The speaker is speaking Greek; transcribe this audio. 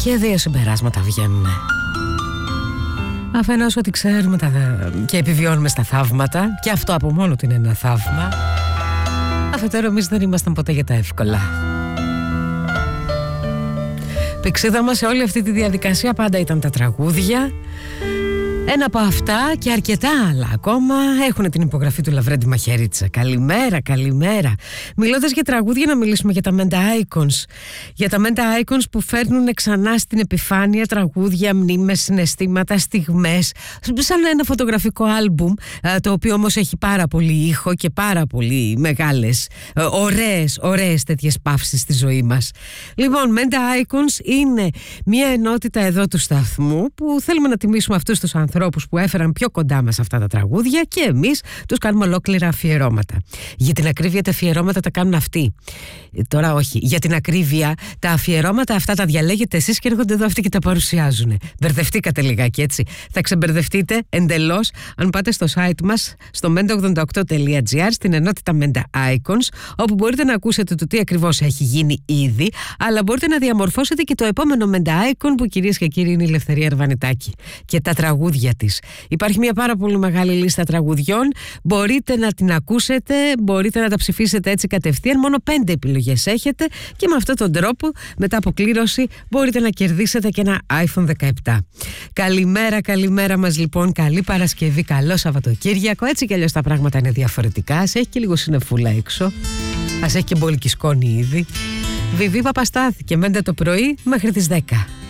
Και δύο συμπεράσματα βγαίνουν. Αφενός ότι ξέρουμε και επιβιώνουμε στα θαύματα, και αυτό από μόνο του είναι ένα θαύμα. Αφετέρου, εμείς δεν ήμασταν ποτέ για τα εύκολα. Πηξίδα μας σε όλη αυτή τη διαδικασία πάντα ήταν τα τραγούδια. Ένα από αυτά και αρκετά άλλα ακόμα έχουν την υπογραφή του Λαβρέντη Μαχαιρίτσα. Καλημέρα, καλημέρα. Μιλώντας για τραγούδια, να μιλήσουμε για τα Menta Icons. Για τα Menta Icons που φέρνουν ξανά στην επιφάνεια τραγούδια, μνήμες, συναισθήματα, στιγμές. Σαν ένα φωτογραφικό άλμπουμ, το οποίο όμως έχει πάρα πολύ ήχο και πάρα πολύ μεγάλες, ωραίες τέτοιες παύσεις στη ζωή μας. Λοιπόν, Menta Icons είναι μια ενότητα εδώ του σταθμού που θέλουμε να τιμήσουμε αυτούς τους ανθρώπους που έφεραν πιο κοντά μας αυτά τα τραγούδια και εμείς τους κάνουμε ολόκληρα αφιερώματα. Για την ακρίβεια τα αφιερώματα τα κάνουν αυτοί. Τώρα όχι. Για την ακρίβεια τα αφιερώματα αυτά τα διαλέγετε εσείς και έρχονται εδώ αυτοί και τα παρουσιάζουν. Μπερδευτήκατε λιγάκι, έτσι. Θα ξεμπερδευτείτε εντελώς αν πάτε στο site μας στο menta88.gr στην ενότητα Menta Icons, όπου μπορείτε να ακούσετε το τι ακριβώς έχει γίνει ήδη, αλλά μπορείτε να διαμορφώσετε και το επόμενο Menta Icon που, κυρίες και κύριοι, είναι η Ελευθερία Αρβανιτάκη και τα τραγούδια της. Υπάρχει μια πάρα πολύ μεγάλη λίστα τραγουδιών. Μπορείτε να την ακούσετε, μπορείτε να τα ψηφίσετε έτσι κατευθείαν. Μόνο 5 επιλογές έχετε και με αυτόν τον τρόπο, μετά από κλήρωση, μπορείτε να κερδίσετε και ένα iPhone 17. Καλημέρα, καλημέρα μας λοιπόν. Καλή Παρασκευή, καλό Σαββατοκύριακο. Έτσι κι αλλιώς τα πράγματα είναι διαφορετικά. Ας έχει και λίγο συννεφούλα έξω. Ας έχει και μπόλικη σκόνη ήδη. Βιβί Παπαστάθη και Μέντα το πρωί μέχρι τις 10.